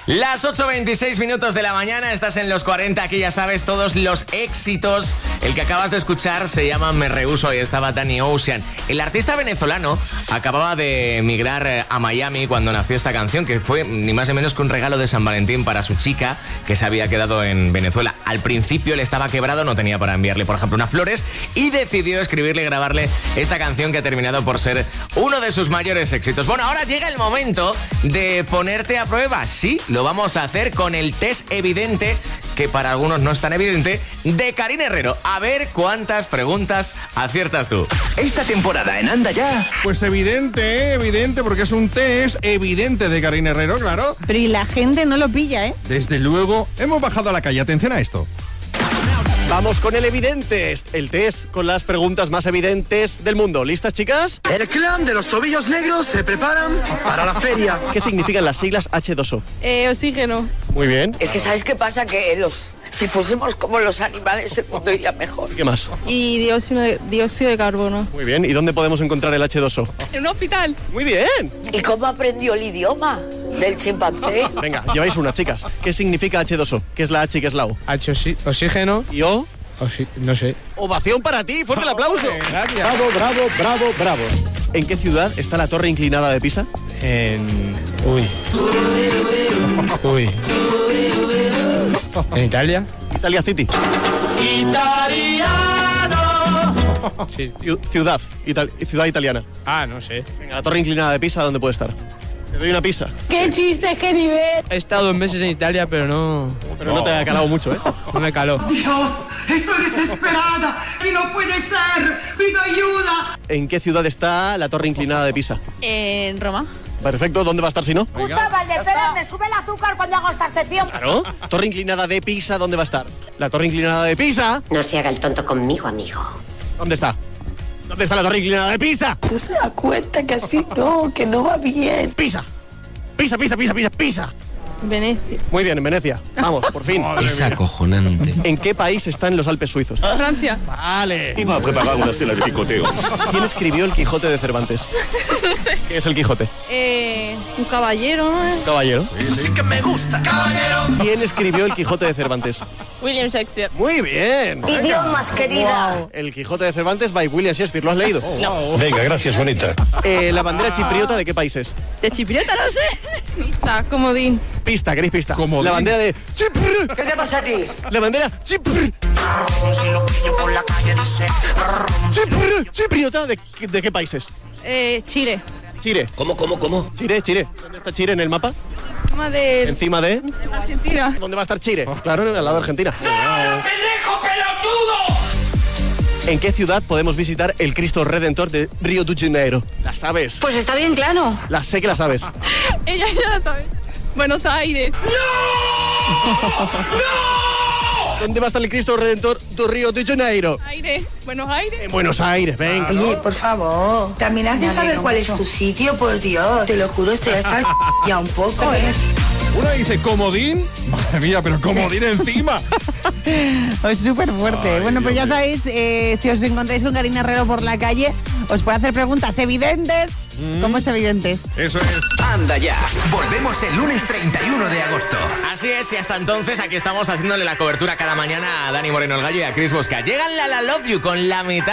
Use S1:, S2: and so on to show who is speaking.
S1: Las 8:26 de la mañana, estás en los 40, aquí ya sabes todos los éxitos. El que acabas de escuchar se llama Me Rehuso y estaba Danny Ocean. El artista venezolano acababa de emigrar a Miami cuando nació esta canción, que fue ni más ni menos que un regalo de San Valentín para su chica, que se había quedado en Venezuela. Al principio él estaba quebrado, no tenía para enviarle, por ejemplo, unas flores, y decidió escribirle y grabarle esta canción que ha terminado por ser uno de sus mayores éxitos. Bueno, ahora llega el momento de ponerte a prueba. Sí, lo vamos a hacer con el test evidente, que para algunos no es tan evidente, de Karina Herrero. A ver cuántas preguntas aciertas tú.
S2: Esta temporada en Anda Ya.
S3: Pues evidente, porque es un test evidente de Karina Herrero, claro.
S4: Pero y la gente no lo pilla, ¿eh?
S3: Desde luego, hemos bajado a la calle. Atención a esto.
S5: Vamos con el evidente, el test con las preguntas más evidentes del mundo. ¿Listas, chicas?
S6: El clan de los tobillos negros se preparan para la feria.
S5: ¿Qué significan las siglas H2O?
S4: Oxígeno.
S5: Muy bien.
S7: Es que ¿sabes qué pasa? Que si fuésemos como los animales, el mundo iría mejor.
S5: ¿Qué más?
S4: Y dióxido de carbono.
S5: Muy bien. ¿Y dónde podemos encontrar el H2O?
S4: En un hospital.
S5: Muy bien.
S7: ¿Y cómo aprendió el idioma del chimpancé?
S5: Venga, lleváis una, chicas. ¿Qué significa H2O? ¿Qué es la H y qué es la O?
S8: Oxígeno.
S5: ¿Y O?
S8: No sé.
S5: Ovación para ti, fuerte el aplauso.
S8: Gracias.
S5: Bravo. ¿En qué ciudad está la torre inclinada de Pisa?
S8: Uy. ¿En Italia?
S5: Italia City.
S8: Sí.
S5: Ciudad italiana.
S8: No sé.
S5: Venga, la torre inclinada de Pisa, ¿dónde puede estar? Te doy una pizza.
S4: ¡Qué chistes, qué nivel!
S8: He estado 2 meses en Italia, pero no
S5: No te ha calado mucho, ¿eh?
S8: no me caló.
S6: Dios, estoy desesperada y no puede ser. Pido ayuda.
S5: ¿En qué ciudad está la torre inclinada de Pisa?
S4: En Roma.
S5: Perfecto, ¿dónde va a estar si no?
S7: Escucha, Valdezera, me sube el azúcar cuando hago esta sección.
S5: Claro. Torre inclinada de Pisa, ¿dónde va a estar? La torre inclinada de Pisa.
S7: No se haga el tonto conmigo, amigo.
S5: ¿Dónde está? ¿Dónde está la torre inclinada de Pisa?
S7: ¿Tú se das cuenta que así no, que no va bien?
S5: Pisa. Pisa.
S4: Venecia.
S5: Muy bien, en Venecia. Vamos, por fin.
S2: Es acojonante.
S5: ¿En qué país están los Alpes suizos?
S4: Francia.
S5: Vale.
S9: Iba a preparar una cena de picoteo.
S5: ¿Quién escribió el Quijote de Cervantes? ¿Qué es el Quijote?
S4: Un caballero, ¿no?
S5: ¿Un caballero?
S6: Eso sí que me gusta, caballero.
S5: ¿Quién escribió el Quijote de Cervantes?
S4: William Shakespeare.
S5: Muy bien.
S7: Idiomas, querida.
S5: El Quijote de Cervantes by William Shakespeare. ¿Lo has leído?
S9: Venga, gracias, bonita.
S5: ¿La bandera chipriota de qué país es?
S4: ¿De Chipriota? No sé. Pista, comodín.
S5: Pista, ¿queréis pista?
S3: Comodín.
S5: La bandera de Chipre.
S7: ¿Qué te pasa a ti?
S5: La bandera Chipre. Chipriota, ¿de qué país es?
S4: Chile.
S5: Chile.
S2: ¿Cómo?
S5: Chile. ¿Dónde está Chile en el mapa?
S4: Tema de
S5: Encima de...
S4: Argentina.
S5: ¿Dónde va a estar Chile? Claro, al lado de Argentina. ¿En qué ciudad podemos visitar el Cristo Redentor de Río de Janeiro? ¿La sabes?
S7: Pues está bien claro.
S5: La sé que la sabes.
S4: Ella ya la sabe. Buenos Aires.
S5: ¿Dónde va a estar el Cristo Redentor de Río de Janeiro?
S4: Buenos Aires.
S5: En Buenos Aires, venga.
S7: Oye, por favor, también has de saber cuál es tu sitio, por Dios. Te lo juro, estoy hasta ya un poco, ¿eh?
S3: Una dice comodín. Madre mía, pero comodín encima.
S4: Es súper fuerte. Bueno, pues ya sabéis, si os encontráis con Karina Herrero por la calle, os puede hacer preguntas evidentes. ¿Cómo es evidentes?
S3: Eso es.
S2: Anda Ya. Volvemos el lunes 31 de agosto.
S1: Así es, y hasta entonces aquí estamos haciéndole la cobertura cada mañana a Dani Moreno el Gallo y a Chris Bosca. Llegan la Love You con la mitad